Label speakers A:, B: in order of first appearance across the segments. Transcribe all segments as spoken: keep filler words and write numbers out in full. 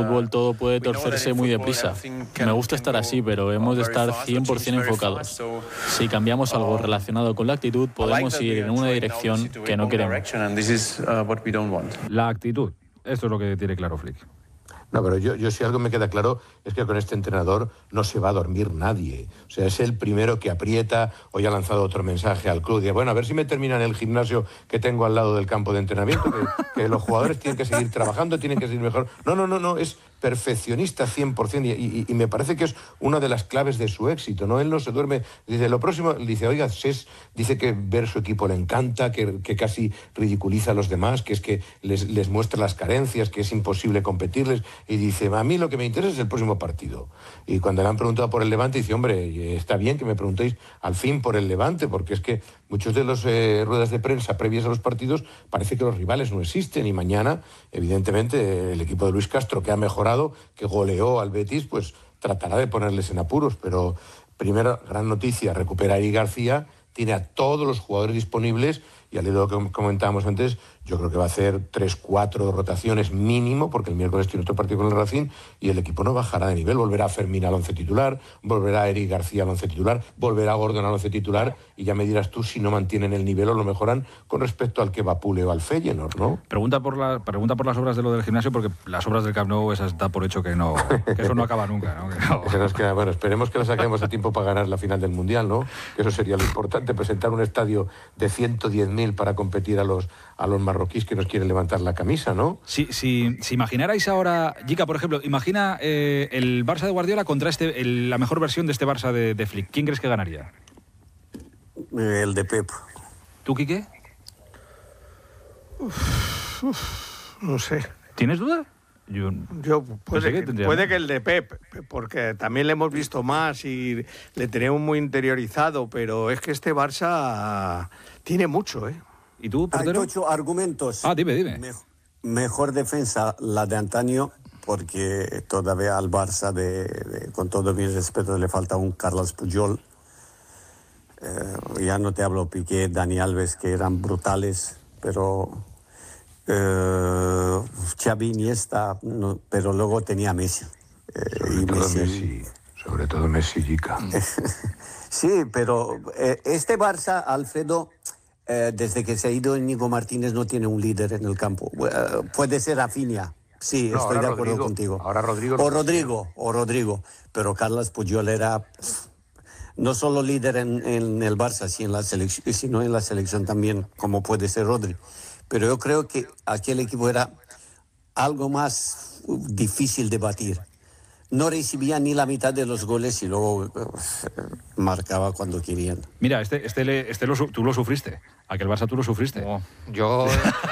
A: fútbol todo puede torcerse muy deprisa. Me gusta estar así, pero hemos de estar cien por ciento enfocados. Si cambiamos algo relacionado con la actitud, podemos ir en una dirección que no queremos.
B: La actitud, esto es lo que tiene claro Flick.
C: No, pero yo, yo si algo me queda claro es que con este entrenador no se va a dormir nadie. O sea, es el primero que aprieta. Hoy ha lanzado otro mensaje al club. Dice, bueno, a ver si me terminan el gimnasio que tengo al lado del campo de entrenamiento, que, que los jugadores tienen que seguir trabajando, tienen que seguir mejor. No, no, no, no, es perfeccionista cien por ciento y, y, y me parece que es una de las claves de su éxito, ¿no? Él no se duerme. Dice, lo próximo, dice, oiga, es, dice que ver su equipo le encanta, que, que casi ridiculiza a los demás, que es que les, les muestra las carencias, que es imposible competirles. Y dice, a mí lo que me interesa es el próximo partido. Y cuando le han preguntado por el Levante, dice, hombre, está bien que me preguntéis al fin por el Levante, porque es que muchos de los eh, ruedas de prensa previas a los partidos parece que los rivales no existen. Y mañana, evidentemente, el equipo de Luis Castro, que ha mejorado, que goleó al Betis, pues tratará de ponerles en apuros. Pero, primera gran noticia, recupera a Eric García, tiene a todos los jugadores disponibles, y al hilo que comentábamos antes, yo creo que va a hacer tres, cuatro rotaciones mínimo, porque el miércoles tiene otro partido con el Racing, y el equipo no bajará de nivel. Volverá a Fermín al once titular, volverá a Eric García al once titular, volverá a Gordon al once titular, y ya me dirás tú si no mantienen el nivel o lo mejoran con respecto al que Vapule o al Feyenoord, ¿no?
B: Pregunta por, la, pregunta por las obras de lo del gimnasio, porque las obras del Camp Nou, esas da por hecho que no, que eso no acaba nunca, ¿no? Que no.
C: Eso nos queda, bueno, esperemos que lo saquemos a tiempo para ganar la final del Mundial, ¿no? Que eso sería lo importante, presentar un estadio de ciento diez mil para competir a los, a los marroquíes que nos quieren levantar la camisa, ¿no?
B: Si, si, si imaginarais ahora, Jica, por ejemplo, imagina eh, el Barça de Guardiola contra este, el, la mejor versión de este Barça de, de Flick. ¿Quién crees que ganaría?
D: El de Pep.
B: ¿Tú, Quique?
E: Uf, uf, no sé.
B: ¿Tienes duda? Yo,
E: Yo puede, que, que puede que el de Pep, porque también le hemos visto más y le tenemos muy interiorizado, pero es que este Barça tiene mucho, ¿eh?
B: ¿Y tú, portero?
D: Hay ocho argumentos.
B: Ah, dime, dime.
D: Me, mejor defensa la de antaño, porque todavía al Barça, de, de, con todo mi respeto, le falta un Carlos Puyol. Eh, ya no te hablo Piqué, Dani Alves, que eran brutales, pero eh, Xavi, Iniesta, no, pero luego tenía Messi. Eh,
C: sobre,
D: y
C: todo
D: Messi.
C: Messi, sobre todo Messi, Jica.
D: Sí, pero eh, este Barça, Alfredo, eh, desde que se ha ido Íñigo Martínez, no tiene un líder en el campo. Eh, puede ser Rafinha. Sí,
C: no,
D: estoy de acuerdo
C: Rodrigo,
D: contigo.
C: Ahora Rodrigo.
D: O Rodrigo, o Rodrigo. Pero Carlos Puyol era no solo líder en, en el Barça, sino en, la selección, sino en la selección también, como puede ser Rodri. Pero yo creo que aquel equipo era algo más difícil de batir. No recibía ni la mitad de los goles y luego uh, marcaba cuando querían.
B: Mira, este, este, este lo, tú lo sufriste. Aquel Barça tú lo sufriste.
F: Oh, yo,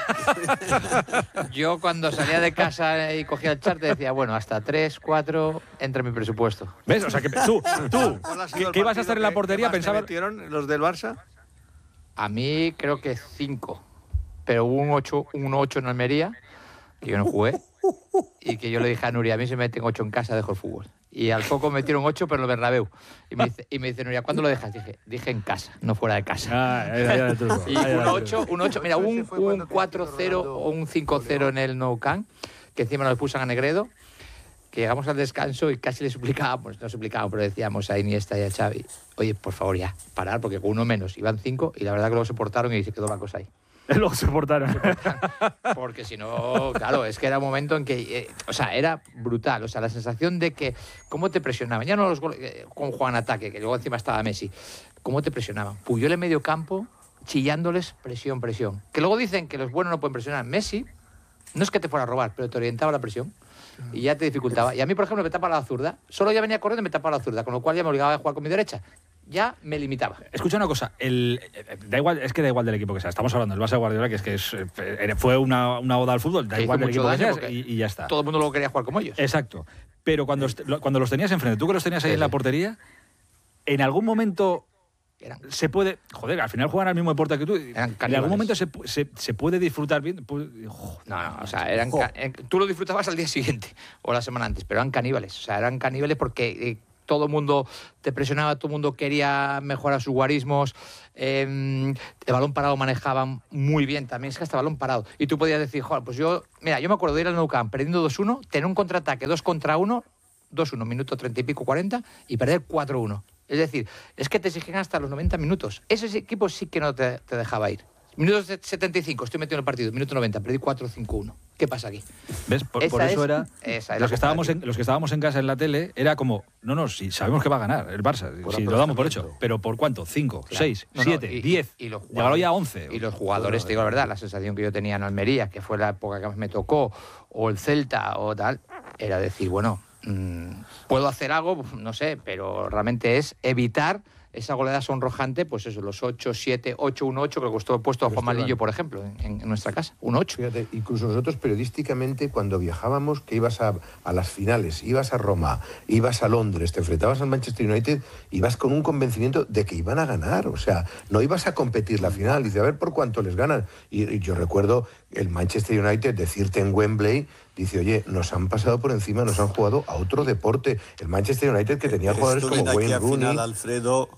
F: yo cuando salía de casa y cogía el chart decía, bueno, hasta tres, cuatro, entra mi presupuesto.
B: ¿Ves? O sea, que tú, tú que, que ibas a estar en la portería, pensabas...
E: metieron los del Barça?
F: A mí creo que cinco. Pero hubo un ocho, un ocho en Almería, que yo no jugué, y que yo le dije a Nuria, a mí se me meten ocho en casa, dejo el fútbol. Y al poco me metieron ocho, pero en el Bernabéu. Y me dice, y me dice Nuria, ¿cuándo lo dejas? Dije, dije en casa, no fuera de casa.
B: Ah, ahí, ahí, ahí, truco.
F: Y un ocho, un ocho, mira, un, un cuatro cero o un cinco cero en el Nou Camp, que encima nos pusan a Negredo, que llegamos al descanso y casi le suplicábamos, no suplicábamos, pero decíamos a Iniesta y a Xavi, oye, por favor ya, parar, porque con uno menos iban cinco, y la verdad que luego se portaron y se quedó la cosa ahí.
B: Luego se portaron.
F: Porque si no, claro, es que era un momento en que, eh, o sea, era brutal. O sea, la sensación de que, cómo te presionaban. Ya no los goles, eh, con Juan Ataque, que luego encima estaba Messi. Cómo te presionaban. Puyol en medio campo, chillándoles, presión, presión. Que luego dicen que los buenos no pueden presionar. Messi, no es que te fuera a robar, pero te orientaba la presión. Y ya te dificultaba. Y a mí, por ejemplo, me tapaba la zurda. Solo ya venía corriendo y me tapaba la zurda, con lo cual ya me obligaba a jugar con mi derecha. Ya me limitaba.
B: Escucha una cosa, el, da igual, es que da igual del equipo que sea. Estamos hablando del Barça de Guardiola, que es que es, fue una, una oda al fútbol, da igual del equipo que sea y, y ya está.
F: Todo el mundo luego quería jugar como ellos.
B: Exacto. Pero cuando, cuando los tenías enfrente, tú que los tenías ahí sí, en la portería, en algún momento eran, se puede... Joder, al final juegan al mismo deporte que tú. En algún momento se, se, se puede disfrutar bien. Puede,
F: oh, no, no, o sea, eran, tú lo disfrutabas al día siguiente o la semana antes, pero eran caníbales. O sea, eran caníbales porque... Eh, todo el mundo te presionaba, todo el mundo quería mejorar sus guarismos, eh, el balón parado manejaban muy bien también, es que hasta balón parado. Y tú podías decir, joder, pues yo, mira, yo me acuerdo de ir al Nou Camp perdiendo dos uno, tener un contraataque dos contra uno, dos uno, minuto treinta y pico, cuarenta, y perder cuatro uno. Es decir, es que te exigían hasta los noventa minutos. Ese equipo sí que no te, te dejaba ir. Minuto setenta y cinco, estoy metido en el partido. Minuto noventa, perdí cuatro cinco uno. ¿Qué pasa aquí?
B: ¿Ves? Por, por eso
F: es,
B: era...
F: Esa
B: los, que estábamos en, los que estábamos en casa en la tele, era como, no, no, si sabemos que va a ganar el Barça, si lo damos por hecho. ¿Pero por cuánto? ¿Cinco? Claro. ¿Seis? No, ¿Siete? No, y, ¿Diez? Y, y los jugadores, ya once.
F: Y los jugadores, te digo la verdad, la sensación que yo tenía en Almería, que fue la época que más me tocó, o el Celta, o tal, era decir, bueno, mmm, puedo hacer algo, no sé, pero realmente es evitar esa goleada sonrojante, pues eso, los ocho, siete, ocho, uno ocho, que le costó el puesto a Juan Malillo, por ejemplo, en, en nuestra casa, uno ocho.
C: Fíjate, incluso nosotros periodísticamente, cuando viajábamos, que ibas a, a las finales, ibas a Roma, ibas a Londres, te enfrentabas al Manchester United, ibas con un convencimiento de que iban a ganar, o sea, no ibas a competir la final, dice, a ver por cuánto les ganan. Y, y yo recuerdo el Manchester United decirte en Wembley, dice, oye, nos han pasado por encima, nos han jugado a otro deporte. El Manchester United, que tenía jugadores como Wayne Rooney...
D: Final, Alfredo,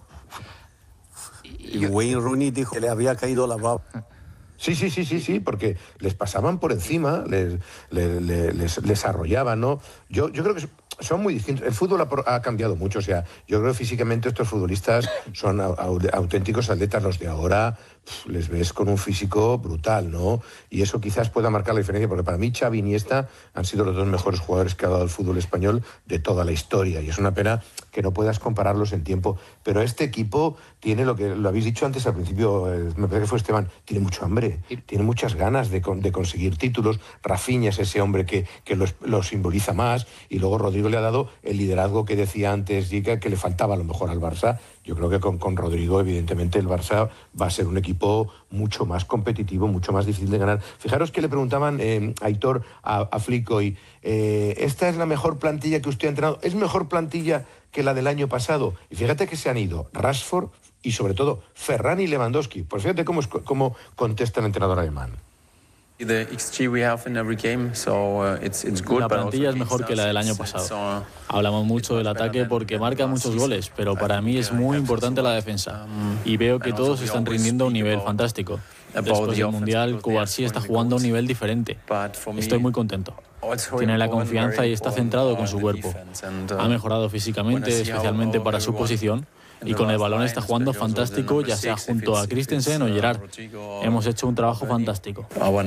D: y Wayne Rooney dijo que le había caído la baba.
C: Sí, sí, sí, sí, sí, porque les pasaban por encima, les, les, les, les arrollaban, ¿no? Yo, yo creo que son muy distintos. El fútbol ha, ha cambiado mucho, o sea, yo creo que físicamente estos futbolistas son auténticos atletas. Los de ahora pff, les ves con un físico brutal, ¿no? Y eso quizás pueda marcar la diferencia, porque para mí Xavi y Iniesta han sido los dos mejores jugadores que ha dado el fútbol español de toda la historia, y es una pena que no puedas compararlos en tiempo. Pero este equipo tiene lo que lo habéis dicho antes al principio, eh, me parece que fue Esteban, tiene mucho hambre, tiene muchas ganas de, de conseguir títulos. Rafinha es ese hombre que, que lo, lo simboliza más, y luego Rodrigo le ha dado el liderazgo que decía antes Gica, que le faltaba a lo mejor al Barça. Yo creo que con, con Rodrigo, evidentemente, el Barça va a ser un equipo mucho más competitivo, mucho más difícil de ganar. Fijaros que le preguntaban eh, a Aitor, a, a Flick hoy, eh, ¿esta es la mejor plantilla que usted ha entrenado? ¿Es mejor plantilla que la del año pasado? Y fíjate que se han ido Rashford y, sobre todo, Ferran y Lewandowski. Pues fíjate cómo, cómo contesta el entrenador alemán.
A: La plantilla es mejor que la del año pasado. Hablamos mucho del ataque porque marca muchos goles, pero para mí es muy importante la defensa. Y veo que todos están rindiendo a un nivel fantástico. Después del Mundial, Cubarsí está jugando a un nivel diferente. Estoy muy contento. Tiene la confianza y está centrado con su cuerpo. Ha mejorado físicamente, especialmente para su posición. Y con el balón está jugando fantástico, ya sea junto a Christensen o Gerrard. Hemos hecho un trabajo fantástico.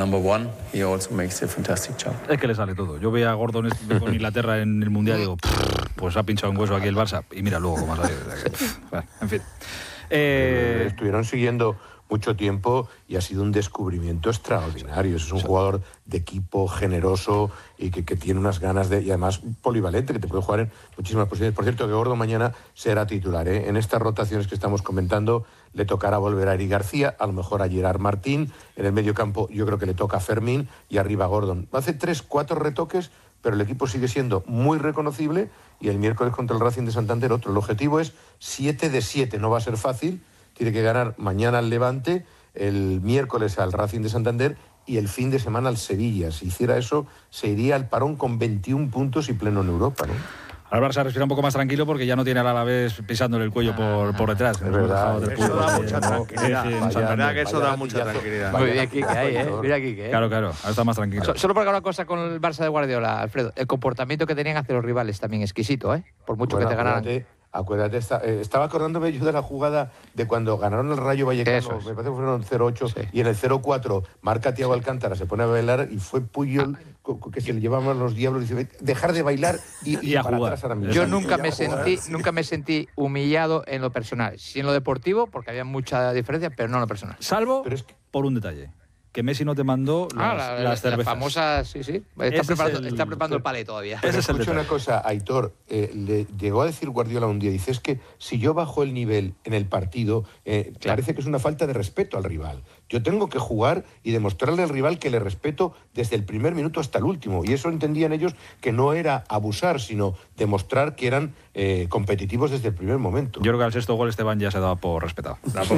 B: Es que le sale todo. Yo veo a Gordon con Inglaterra en el Mundial y digo, pues ha pinchado un hueso aquí el Barça. Y mira luego cómo ha salido. En fin.
C: Eh... Estuvieron siguiendo mucho tiempo y ha sido un descubrimiento extraordinario. Es un jugador de equipo, generoso y que, que tiene unas ganas de... Y además polivalente, que te puede jugar en muchísimas posiciones. Por cierto, que Gordo mañana será titular, ¿eh? En estas rotaciones que estamos comentando le tocará volver a Eric García, a lo mejor a Gerard Martín. En el medio campo yo creo que le toca a Fermín y arriba a Gordon. Hace tres, cuatro retoques, pero el equipo sigue siendo muy reconocible, y el miércoles contra el Racing de Santander otro. El objetivo es siete de siete, no va a ser fácil. Tiene que ganar mañana al Levante, el miércoles al Racing de Santander y el fin de semana al Sevilla. Si hiciera eso, se iría al parón con veintiún puntos y pleno en Europa, ¿no?
B: Ahora Barça respira un poco más tranquilo porque ya no tiene al Alavés pisándole el cuello por, por detrás.
E: Es verdad, eso da mucha tranquilidad. La verdad que eso da mucha tranquilidad.
F: Muy bien, Quique, ahí, ¿eh? Mira, Quique.
B: Claro, claro, ahora está más tranquilo.
F: So, solo por una cosa con el Barça de Guardiola, Alfredo, el comportamiento que tenían hacia los rivales también exquisito, ¿eh? Por mucho bueno, que te ganaran.
C: Acuérdate, está, eh, estaba acordándome yo de la jugada de cuando ganaron el Rayo Vallecano, es. me parece que fueron cero ocho, sí. Y en el cero cuatro marca Thiago sí. Alcántara, se pone a bailar y fue Puyol ah, que se le llevaban los diablos y dice, dejar de bailar y, y, y a para jugar. Atrás ahora mismo.
F: Yo nunca me, sentí, nunca me sentí humillado en lo personal, sí en lo deportivo, porque había mucha diferencia, pero no en lo personal.
B: Salvo pero es que... por un detalle. Que Messi no te mandó las,
F: ah, la,
B: las cervezas.
F: La famosa, sí, sí. Está preparando, el, está preparando el palé todavía.
C: Pero escucha una cosa, Aitor, eh, le llegó a decir Guardiola un día, dice, es que si yo bajo el nivel en el partido, eh, claro. parece que es una falta de respeto al rival. yo tengo que jugar y demostrarle al rival que le respeto desde el primer minuto hasta el último. Y eso entendían ellos que no era abusar, sino demostrar que eran eh, competitivos desde el primer momento.
B: Yo creo que al sexto gol Esteban ya se daba por respetado.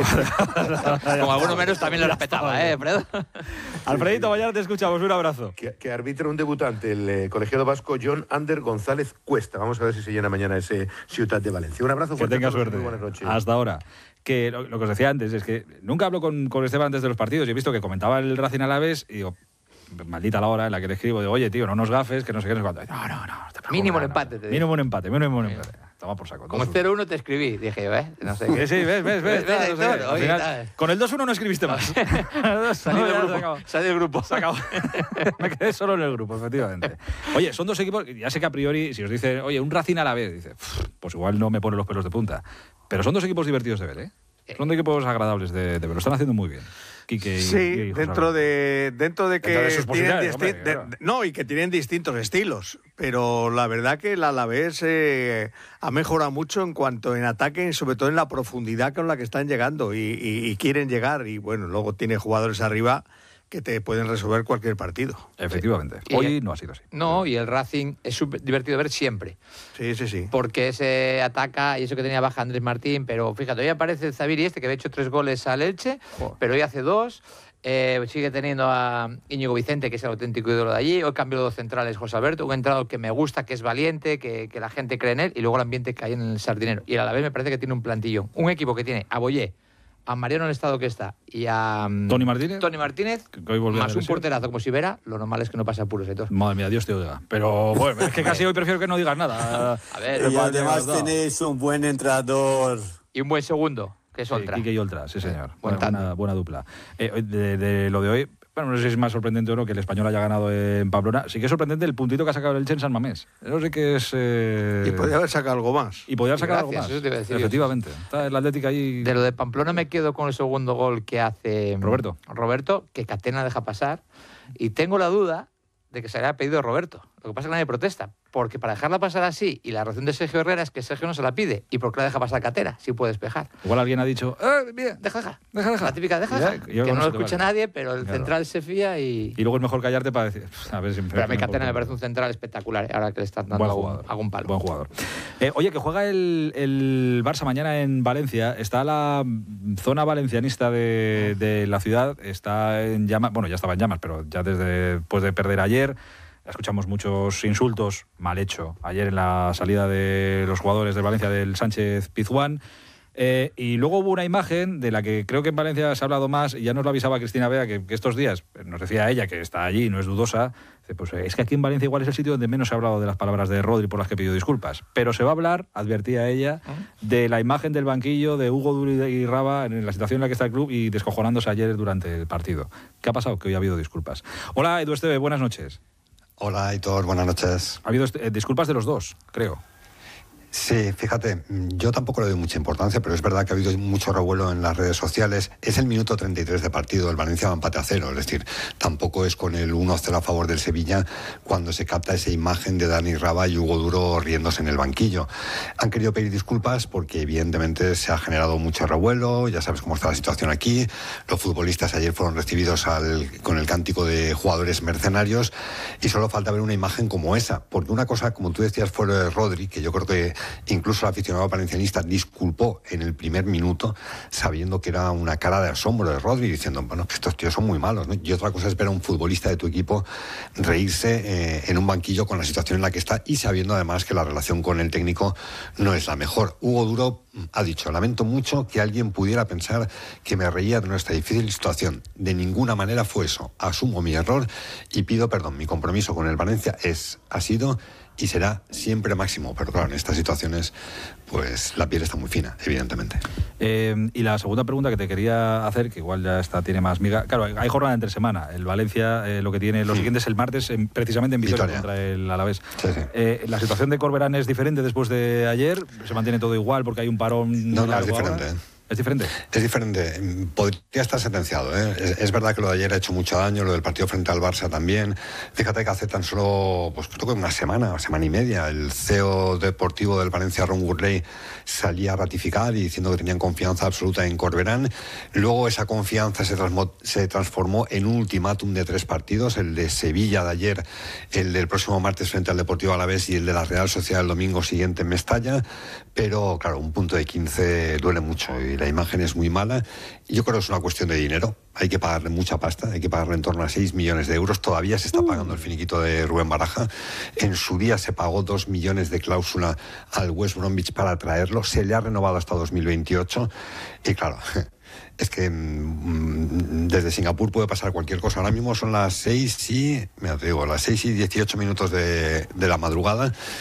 F: Como alguno menos también lo respetaba, ¿eh, Fredo?
B: Alfredito, mañana te escuchamos. Un abrazo.
C: Que, que arbitra un debutante, el eh, colegiado vasco John Ander González Cuesta. Vamos a ver si se llena mañana ese Ciutat de Valencia. Un abrazo fuerte.
B: Que tenga suerte.
C: Muy buenas noches.
B: Hasta ahora. Que lo, lo que os decía antes es que nunca hablo con, con Esteban antes de los partidos y he visto que comentaba el Racing Alavés y digo, maldita la hora en la que le escribo, digo, oye, tío, no nos gafes, que no sé qué, no sé cuánto. No, no, no. no
F: mínimo un empate, te digo.
B: Mínimo un empate, mínimo un empate. Toma por saco.
F: Como cero uno te escribí, dije yo, ¿eh? No sé qué.
B: Sí, ves, ves, ves.
F: ¿Ves, Héctor?
B: No sé,
F: Oye,
B: final,
F: tal.
B: con el dos uno no escribiste más.
F: Salí
B: No,
F: del
B: ya
F: grupo.
B: se acabó.
F: Salí del grupo.
B: Se acabó. Me quedé solo en el grupo, efectivamente. Oye, son dos equipos, ya sé que a priori, si os dice, oye, un Racing a la vez, dice, pues igual no me pone los pelos de punta. Pero son dos equipos divertidos de ver, ¿eh? Son dos equipos agradables de, de ver. Lo están haciendo muy bien. Quique y,
E: sí,
B: y, y
E: dentro de dentro de que
B: dentro de sus
E: tienen
B: posibilidades,
E: disti-
B: hombre,
E: de-
B: claro.
E: de- no y que tienen distintos estilos, pero la verdad que el Alavés eh, ha mejorado mucho en cuanto en ataque y sobre todo en la profundidad con la que están llegando y, y- y quieren llegar y bueno, luego tiene jugadores arriba que te pueden resolver cualquier partido.
B: Efectivamente.
F: Y-
B: Hoy no ha sido así.
F: No, y el Racing es súper divertido de ver siempre.
E: Sí, sí, sí.
F: Porque se ataca, y eso que tenía baja Andrés Martín, pero fíjate, hoy aparece el Zaviri este, que había hecho tres goles al Elche,
B: Joder.
F: pero hoy hace dos. Eh, sigue teniendo a Íñigo Vicente, que es el auténtico ídolo de allí. Hoy cambió los dos centrales, José Alberto, un entrado que me gusta, que es valiente, que, que la gente cree en él, y luego el ambiente que hay en el Sardinero. Y a la vez me parece que tiene un plantillón. Un equipo que tiene a Boyé, a Mariano en el estado que está, y a mm,
B: Tony Martínez.
F: Tony Martínez,
B: Que hoy volvió a
F: más
B: la
F: un
B: lesión.
F: porterazo como si Vera, lo normal es que no pase apuros, Héctor.
B: Madre mía, Dios te oiga. Pero bueno, es que casi hoy prefiero que no digas nada.
F: A ver,
D: Y además tenéis un buen entrenador.
F: y un buen segundo, que es
B: Sí,
F: otra.
B: Quique y Oltra, sí señor.
F: Buen
B: Buena,
F: tándem.
B: buena, buena dupla. Eh, de, de lo de hoy, bueno, no sé si es más sorprendente o no que el Español haya ganado en Pamplona. Sí que es sorprendente el puntito que ha sacado el Elche en San Mamés. Eso sí que es... Eh...
E: Y podría haber sacado algo más.
B: Y podría sacar
F: Gracias,
B: algo
F: eso te iba a
B: más.
F: decir yo.
B: Efectivamente. Está el Atlético ahí...
F: De lo de Pamplona me quedo con el segundo gol que hace mm,
B: Roberto.
F: Roberto, que Catena deja pasar. Y tengo la duda de que se le haya pedido a Roberto. Lo que pasa es que nadie protesta. Porque para dejarla pasar así, y la reacción de Sergio Herrera es que Sergio no se la pide. ¿Y por qué la deja pasar Catena? Si puede despejar.
B: Igual alguien ha dicho... Eh, mira,
F: Deja, deja.
B: deja, deja.
F: La típica deja,
B: Ya,
F: deja.
B: yo
F: Que
B: con
F: no lo
B: eso te
F: escucha
B: vale.
F: nadie, pero el
B: Claro.
F: central se fía y...
B: Y luego es mejor callarte para decir... A ver si me
F: Pero a mí
B: me
F: Catena
B: por-
F: me parece un central espectacular, ahora que le están dando
B: Buen
F: algún,
B: jugador.
F: algún palo.
B: Buen jugador. Eh, oye, que juega el, el Barça mañana en Valencia. Está la zona valencianista de, de la ciudad. Está en llamas. Bueno, ya estaba en llamas, pero ya desde después de perder ayer. Escuchamos muchos insultos, mal hecho, ayer en la salida de los jugadores de Valencia del Sánchez Pizjuán. Eh, y luego hubo una imagen de la que creo que en Valencia se ha hablado más, y ya nos lo avisaba Cristina Bea, que, que estos días, nos decía ella, que está allí, no es dudosa, dice, pues es que aquí en Valencia igual es el sitio donde menos se ha hablado de las palabras de Rodri por las que pidió disculpas. Pero se va a hablar, advertía ella, de la imagen del banquillo de Hugo Duri y Raba en la situación en la que está el club y descojonándose ayer durante el partido. ¿Qué ha pasado? Que hoy ha habido disculpas. Hola, Edu Esteve, buenas noches.
G: Hola, Aitor, buenas noches.
B: Ha habido eh, disculpas de los dos, creo.
G: Sí, fíjate, yo tampoco le doy mucha importancia, pero es verdad que ha habido mucho revuelo en las redes sociales. Es el minuto treinta y tres de partido, el Valencia va empate a cero, es decir, tampoco es con el uno cero a favor del Sevilla cuando se capta esa imagen de Dani Raba y Hugo Duro riéndose en el banquillo. Han querido pedir disculpas porque evidentemente se ha generado mucho revuelo, ya sabes cómo está la situación aquí. Los futbolistas ayer fueron recibidos al, con el cántico de jugadores mercenarios y solo falta ver una imagen como esa, porque una cosa, como tú decías, fue lo de Rodri, que yo creo que incluso el aficionado valencianista disculpó en el primer minuto, sabiendo que era una cara de asombro de Rodri, diciendo, bueno, que estos tíos son muy malos, ¿no? Y otra cosa es ver a un futbolista de tu equipo reírse eh, en un banquillo con la situación en la que está y sabiendo además que la relación con el técnico no es la mejor. Hugo Duro ha dicho, lamento mucho que alguien pudiera pensar que me reía de nuestra difícil situación. De ninguna manera fue eso. Asumo mi error y pido perdón. Mi compromiso con el Valencia es, ha sido y será siempre máximo. Pero claro, en estas situaciones, pues la piel está muy fina, evidentemente.
B: Eh, y la segunda pregunta que te quería hacer, que igual ya está, tiene más miga. Claro, hay jornada entre semana. El Valencia eh, lo que tiene, lo siguiente es el martes, en, precisamente en Vitoria,
G: Vitoria
B: contra el Alavés.
G: Sí, sí.
B: Eh, la situación de Corberán es diferente después de ayer. Se mantiene todo igual porque hay un parón.
G: No,
B: muy
G: no, es
B: largo
G: diferente.
B: ahora.
G: ¿eh?
B: ¿Es diferente?
G: Es diferente. Podría estar sentenciado, ¿eh? Es, es verdad que lo de ayer ha hecho mucho daño, lo del partido frente al Barça también. Fíjate que hace tan solo, pues creo que una semana, una semana y media, el C E O deportivo del Valencia, Ron Gurley, salía a ratificar y diciendo que tenían confianza absoluta en Corberán. Luego esa confianza se, transmo, se transformó en un ultimátum de tres partidos, el de Sevilla de ayer, el del próximo martes frente al Deportivo Alavés y el de la Real Sociedad el domingo siguiente en Mestalla. Pero claro, un punto de quince duele mucho y la imagen es muy mala. Yo creo que es una cuestión de dinero. Hay que pagarle mucha pasta, hay que pagarle en torno a seis millones de euros. Todavía se está pagando el finiquito de Rubén Baraja. En su día se pagó dos millones de cláusula al West Bromwich para traerlo. Se le ha renovado hasta dos mil veintiocho. Y claro, es que mmm, desde Singapur puede pasar cualquier cosa. Ahora mismo son las seis y, mira, te digo, las seis y dieciocho minutos de, de la madrugada.